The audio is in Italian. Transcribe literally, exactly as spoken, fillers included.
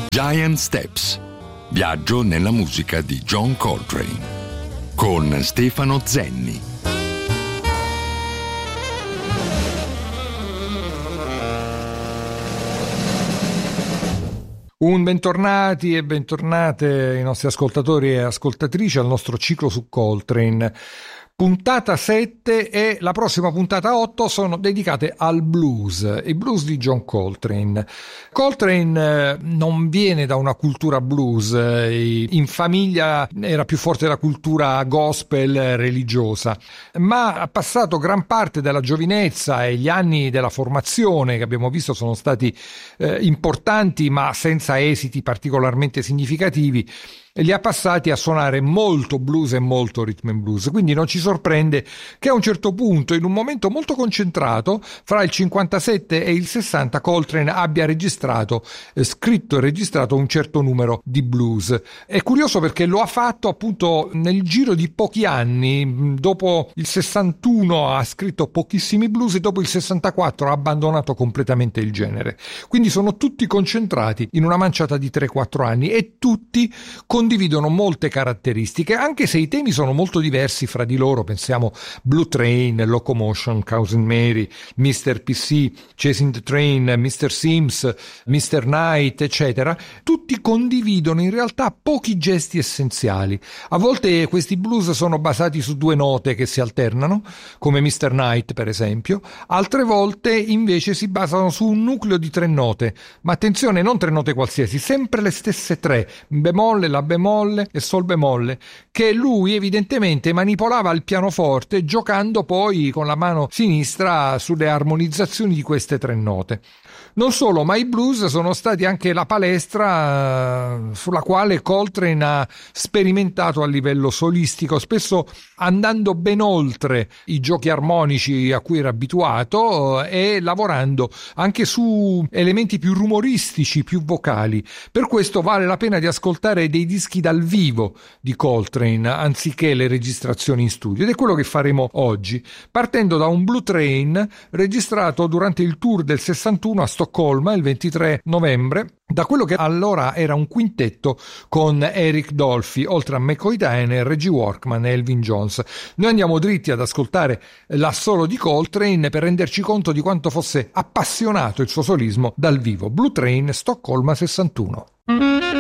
Giant Steps. Viaggio nella musica di John Coltrane con Stefano Zenni. Un bentornati e bentornate i nostri ascoltatori e ascoltatrici al nostro ciclo su Coltrane. Puntata sette e la prossima puntata otto sono dedicate al blues, il blues di John Coltrane. Coltrane eh, non viene da una cultura blues, eh, in famiglia era più forte la cultura gospel religiosa, ma ha passato gran parte della giovinezza e gli anni della formazione che abbiamo visto sono stati eh, importanti ma senza esiti particolarmente significativi. Li ha passati a suonare molto blues e molto rhythm and blues, quindi non ci sorprende che a un certo punto, in un momento molto concentrato, fra il cinquantasette e il sessanta, Coltrane abbia registrato, eh, scritto e registrato un certo numero di blues. È curioso perché lo ha fatto appunto nel giro di pochi anni. Dopo il sessantuno ha scritto pochissimi blues e dopo il sessantaquattro ha abbandonato completamente il genere. Quindi sono tutti concentrati in una manciata di tre quattro anni e tutti con condividono molte caratteristiche, anche se i temi sono molto diversi fra di loro. Pensiamo Blue Train, Locomotion, Cousin Mary, mister P C, Chasing the Train, mister Sims, mister Knight, eccetera. Tutti condividono in realtà pochi gesti essenziali. A volte questi blues sono basati su due note che si alternano, come mister Knight per esempio, altre volte invece si basano su un nucleo di tre note, ma attenzione, non tre note qualsiasi, sempre le stesse tre, bemolle, la bemolle e sol bemolle, che lui evidentemente manipolava al pianoforte giocando poi con la mano sinistra sulle armonizzazioni di queste tre note. Non solo, ma i blues sono stati anche la palestra sulla quale Coltrane ha sperimentato a livello solistico, spesso andando ben oltre i giochi armonici a cui era abituato e lavorando anche su elementi più rumoristici, più vocali. Per questo vale la pena di ascoltare dei dischi dal vivo di Coltrane anziché le registrazioni in studio, ed è quello che faremo oggi, partendo da un Blue Train registrato durante il tour del sessantuno a Stoccolma il ventitré novembre da quello che allora era un quintetto con Eric Dolphy, oltre a McCoy Tyner, Reggie Workman e Elvin Jones. Noi andiamo dritti ad ascoltare l'assolo di Coltrane per renderci conto di quanto fosse appassionato il suo solismo dal vivo. Blue Train, Stoccolma sessantuno.